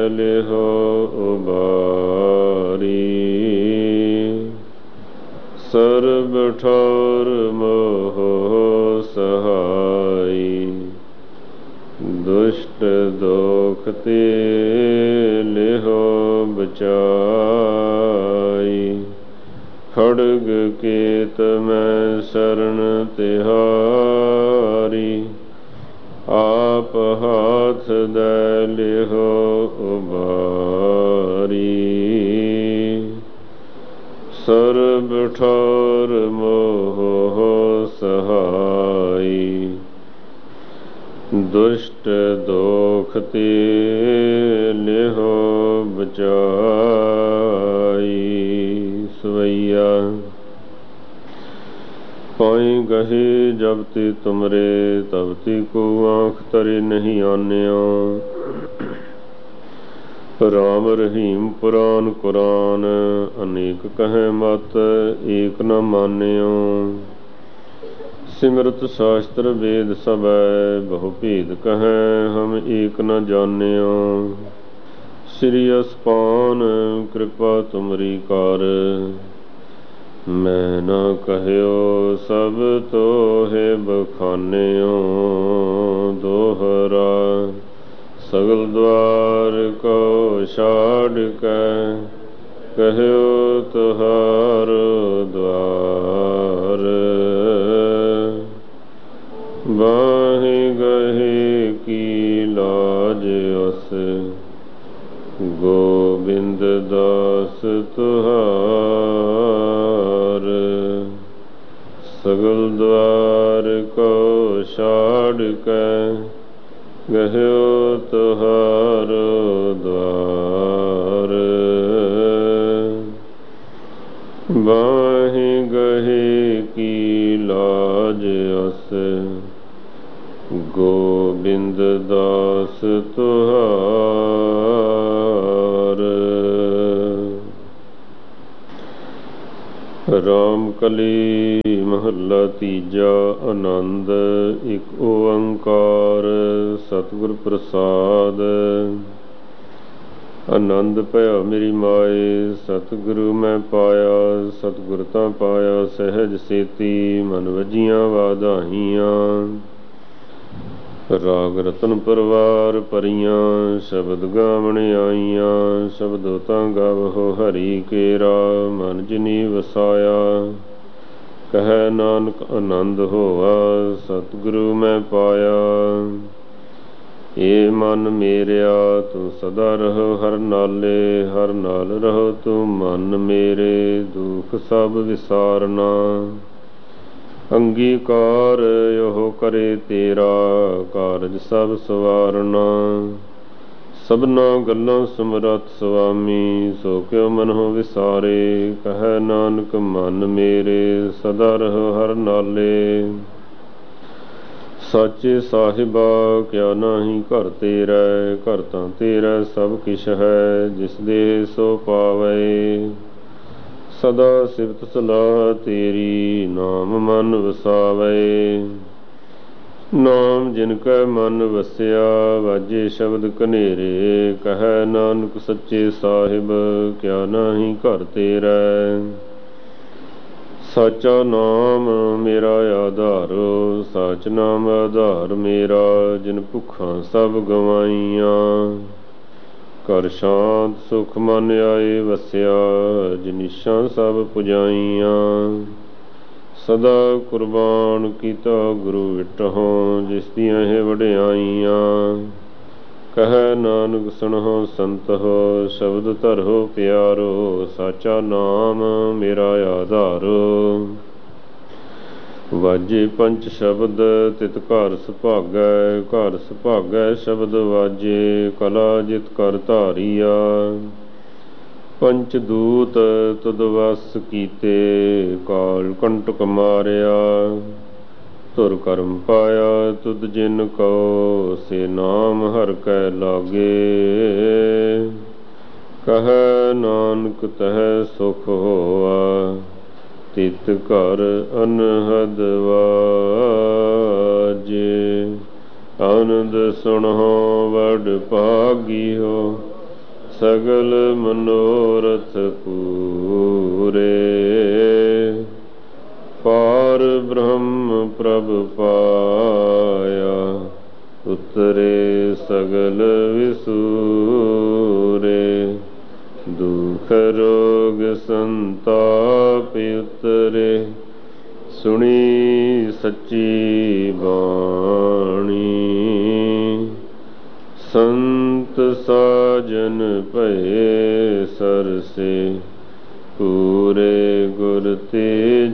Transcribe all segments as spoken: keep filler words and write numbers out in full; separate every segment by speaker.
Speaker 1: ਲਿਹੋ ਉਬਾਰੀ। ਸਰਬ ਠੌਰ ਮੋਹ ਸਹਾਈ, ਦੁਸ਼ਟ ਦੋਖ ਤੇ ਲਿਹੋ ਬਚਾਈ। ਖੜਗ ਕੇਤ ਮੈਂ ਸ਼ਰਨ ਤਿਹਾਰੀ, ਆਪ ਹਾਥ ਦੈ ਲਿਹੋ ਉਬਾਰੀ। ਸਰਬ ਠੌਰ ਮੋਹ ਸਹਾਈ, ਦੁਸ਼ਟ ਦੋਖ ਤੇ ਲਿਹੋ ਬਚਾਈ। ਸਵਈਆ। ਪਾਈ ਗਹੇ ਜਬ ਤੇ ਤੁਮਰੇ, ਤਬ ਤੇ ਕੋ ਆਂਖ ਤਰੇ ਨਹੀਂ ਆਨਿਆ। ਰਾਮ ਰਹੀਮ ਪੁਰਾਨ ਕੁਰਾਨ, ਅਨੇਕ ਕਹੈ ਮਤ ਏਕ ਨ ਮਾਨਿਓ। ਸਿਮਰਤ ਸ਼ਾਸਤਰ ਵੇਦ ਸਭੈ, ਬਹੁ ਭੇਦ ਕਹੈ ਹਮ ਏਕ ਨ ਜਾਨਿਓ। ਸ੍ਰੀ ਅਸਪਾਨ ਕਿਰਪਾ ਤੁਮਰੀ ਕਰ, ਮੈਂ ਨ ਕਹਿਓ ਸਭ ਤੋਹਿ ਬਖਾਨਿਓ। ਦੋਹਰਾ। ਸਗਲ ਦੁਆਰ ਕੋ ਛਾੜ ਕੈ, ਕਹਿਓ ਤੁਹਾਰੋ ਦੁਆਰ। ਬਾਹੀ ਗਹੀ ਕੀ ਲਾਜ ਅਸ, ਗੋਬਿੰਦ ਦਾਸ ਤੁਹਾਰ। ਸਗਲ ਦੁਆਰ ਕੋ ਛਾੜ ਕੈ, ਕਹਿਓ ਤੁਹਾਰੋ ਦੁਆਰ। ਬਾਹੀ ਗਹੀ ਕੀ ਲਾਜ ਅਸ, ਗੋਬਿੰਦ ਦਾਸ ਤੁਹਾਰ। ਰਾਮ ਕਲੀ ਮਹੱਲਾ ਤੀਜਾ। ਆਨੰਦ। ਇੱਕ ਓੰਕਾਰ ਸਤਿਗੁਰ ਪ੍ਰਸਾਦ। ਆਨੰਦ ਭਇਆ ਮੇਰੀ ਮਾਏ, ਸਤਿਗੁਰੂ ਮੈਂ ਪਾਇਆ। ਸਤਿਗੁਰ ਤਾਂ ਪਾਇਆ ਸਹਿਜ ਸੇਤੀ, ਮਨ ਵੱਜੀਆਂ ਵਾਧਾਈਆਂ। ਰਾਗ ਰਤਨ ਪਰਵਾਰ ਭਰੀਆਂ, ਸ਼ਬਦ ਗਾਵਣ ਆਈਆਂ। ਸ਼ਬਦੋ ਤਾਂ ਗਾਵਹੁ ਹਰੀ ਕੇਰਾ, ਮਨ ਜਿਨੀ ਵਸਾਇਆ। ਕਹਿ ਨਾਨਕ ਆਨੰਦ ਹੋਆ, ਸਤਿਗੁਰੂ ਮੈਂ ਪਾਇਆ। ਏ ਮਨ ਮੇਰਿਆ ਤੂੰ ਸਦਾ ਰਹੋ ਹਰ ਨਾਲੇ, ਹਰ ਨਾਲ ਰਹੋ ਤੂੰ ਮਨ ਮੇਰੇ। ਦੁਖ ਸਭ ਵਿਸਾਰਨਾ, ਅੰਗੀਕਾਰ ਇਹੋ ਕਰੇ ਤੇਰਾ। ਕਾਰਜ ਸਭ ਸਵਾਰਨਾ, ਸਭਨਾ ਗੱਲਾਂ ਸਮਰੱਥ ਸੁਆਮੀ। ਸੋ ਕਿਉ ਮਨਹੁ ਵਿਸਾਰੇ, ਕਹਿ ਨਾਨਕ ਮਨ ਮੇਰੇ ਸਦਾ ਰਹੋ ਹਰ ਨਾਲੇ। ਸਾਚੇ ਸਾਹਿਬਾ ਕਿਆ ਨਾਹੀ ਘਰ ਤੇਰਾ, ਘਰ ਤਾਂ ਤੇਰਾ ਸਭ ਕਿਛ ਹੈ। ਜਿਸ ਦੇ ਸੋ ਪਾਵੈ, ਸਦਾ ਸਿਫਤ ਸਲਾਹ ਤੇਰੀ। ਨਾਮ ਮਨ ਵਸਾਵੈ, ਨਾਮ ਜਿਨ ਕੈ ਮਨ ਵਸਿਆ। ਵਾਜੇ ਸ਼ਬਦ ਕਨੇਰੇ, ਕਹਿ ਨਾਨਕ ਸੱਚੇ ਸਾਹਿਬ ਕਿਆ ਨਾਹੀ ਘਰ ਤੇਰਾ। ਸਾਚਾ ਨਾਮ ਮੇਰਾ ਆਧਾਰ, ਸਾਚ ਨਾਮ ਆਧਾਰ ਮੇਰਾ। ਜਿਨ ਭੁੱਖਾਂ ਸਭ ਗਵਾਈਆਂ, ਘਰ ਸ਼ਾਂਤ ਸੁਖ ਮਨ ਆਏ ਵਸਿਆ। ਜਿਨੀਸ਼ਾਂ ਸਭ ਪੁਜਾਈਆਂ, ਸਦਾ ਕੁਰਬਾਨ ਕੀਤਾ ਗੁਰੂ ਵਿਟਹੁ। ਜਿਸ ਦੀਆਂ ਇਹ ਵਡਿਆਈਆਂ, ਕਹਿ ਨਾਨਕ ਸੁਣਹੁ ਸੰਤਹੁ। ਸ਼ਬਦ ਧਰਹੁ ਪਿਆਰੋ, ਸਾਚਾ ਨਾਮ ਮੇਰਾ ਆਧਾਰ। ਵਾਜੇ ਪੰਚ ਸ਼ਬਦ ਤਿਤ ਘਰ ਸੁਭਾਗੈ, ਘਰ ਸੁਭਾਗੈ ਸ਼ਬਦ ਵਾਜੇ। ਕਲਾ ਜਿਤ ਕਰ ਧਾਰੀਆ, ਪੰਚ ਦੂਤ ਤੁਧ ਵਸ ਕੀਤੇ। ਕਾਲ ਕੰਟਕ ਮਾਰਿਆ, ਧੁਰ ਕਰਮ ਪਾਇਆ ਤੁਧ ਜਿਨ ਕਉ। ਸੇ ਨਾਮ ਹਰਿ ਕੈ ਲਾਗੇ, ਕਹਿ ਨਾਨਕ ਤਹਿ ਸੁਖ ਹੋਆ। ਤਿਤ ਘਰ ਅਨਹਦ ਵਾਜੇ, ਆਨੰਦ ਸੁਣਹੁ ਵਡ ਭਾਗੀਓ। ਸਗਲ ਮਨੋਰਥ ਪੂਰੇ। ਪਾਰ ਬ੍ਰਹਮ ਪ੍ਰਭ ਪਾਇਆ, ਉਤਰੇ ਸਗਲ ਵਿਸੂਰੇ। ਦੁਖ ਰੋਗ ਸੰਤਾਪ ਉਤਰੇ, ਸੁਣੀ ਸੱਚੀ ਬਾਣੀ। ਸੰਤ ਸਾਜਨ ਭਏ ਸਰਸੇ, ਪੂਰੇ ਗੁਰ ਤੇ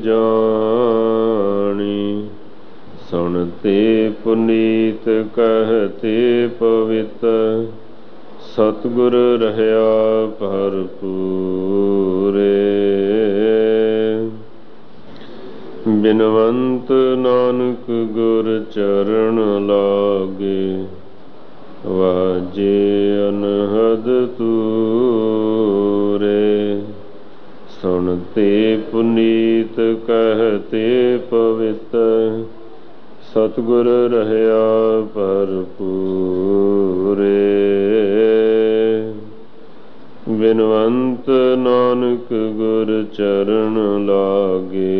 Speaker 1: ਜਾਣੀ। ਸੁਣਤੇ ਪੁਨੀਤ ਕਹਤੇ ਪਵਿੱਤ, ਸਤਿਗੁਰ ਰਹਿਆ ਭਰਪੂਰੇ। ਬਿਨਵੰਤ ਨਾਨਕ ਗੁਰ ਚਰਨ ਲਾਗੇ, ਵਾਜੇ ਅਨਹਦ ਤੂਰੇ। ਸੁਣਤੇ ਪੁਨੀਤ ਕਹਤੇ ਪਵਿੱਤ, ਸਤਿਗੁਰ ਰਹਿਆ ਭਰਪੂਰੇ। ਬਿਨਵੰਤ ਨਾਨਕ ਗੁਰ ਚਰਨ ਲਾਗੇ,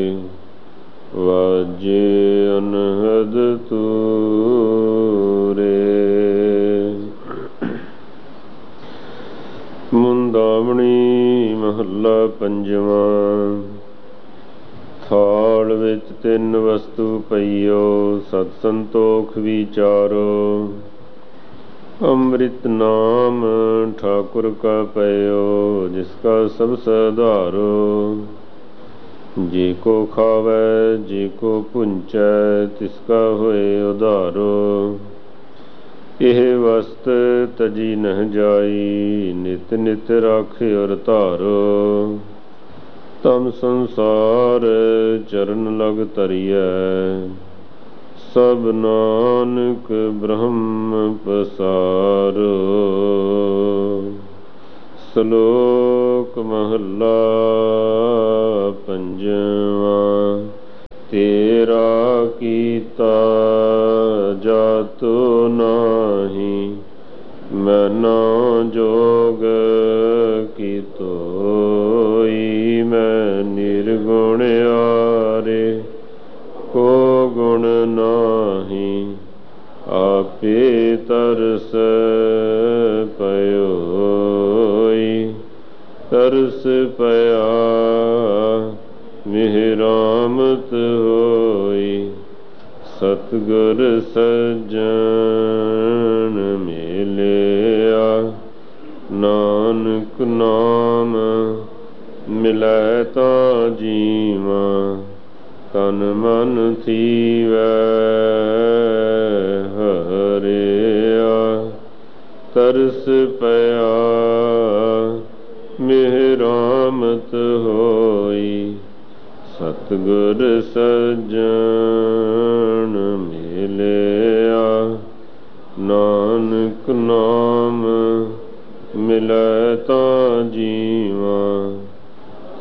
Speaker 1: ਵਾਜੇ ਅਨਹਦ ਤੂਰੇ। ਮੁੰਦਾਵਣੀ ਮਹੱਲਾ ਪੰਜਵਾਂ। ਥਾਲ ਵਿੱਚ ਤਿੰਨ ਵਸਤੂ ਪਈਓ, ਸਤ ਸੰਤੋਖ ਵਿਚਾਰੋ। ਅੰਮ੍ਰਿਤ ਨਾਮ ਠਾਕੁਰ ਕਾ ਪਇਓ, ਜਿਸ ਕਾ ਸਭ ਸਧਾਰੋ। ਜੇ ਕੋ ਖਾਵੈ ਜੇ ਕੋ ਪੁੰਚੈ, ਤਿਸ ਕਾ ਹੋਏ ਉਧਾਰੋ। ਇਹ ਵਸਤ ਤਜੀ ਨਹ ਜਾਈ, ਨਿਤ ਨਿਤ ਰਾਖਿਓ ਧਾਰੋ। ਤਮ ਸੰਸਾਰ ਚਰਨ ਲਗ ਧਰਿਐ, ਸਭ ਨਾਨਕ ਬ੍ਰਹਮ ਪਸਾਰੋ। ਸ਼ਲੋਕ ਮਹੱਲਾ ਪੰਜਵਾਂ। ਤੇਰਾ ਕੀਤਾ ਜਾਤੁ ਨਾਹੀ, ਮੈਨਾ ਜੋਗ ਕੀ ਤੋਈ। ਮੈਂ ਨਿਰਗੁਣ ਆਰੇ, ਕੋ ਗੁਣ ਨਾਹੀ। ਆਪੇ ਤਰਸ ਪਇਓਈ, ਤਰਸ ਪਿਆ ਮਿਹਰਾਮਤ ਹੋਈ। ਸਤਿਗੁਰ ਸੱਜਣ ਮਿਲਿਆ, ਨਾਨਕ ਨਾਮ ਮਿਲੈ ਤਾਂ ਜੀਵਾਂ। ਤਨ ਮਨ ਥੀਵੈ ਹਰਿਆ, ਤਰਸ ਪਿਆ ਮਿਹਰਾਮਤ ਹੋਈ। ਸਤਿਗੁਰ ਸੱਜਣ